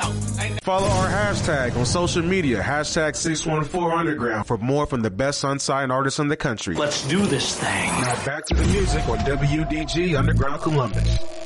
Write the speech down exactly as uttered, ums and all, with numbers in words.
out. Follow our hashtag on social media, hashtag six one four underground for more from the best unsigned artists in the country. Let's do this thing. Now back to the music on W D G Underground Columbus.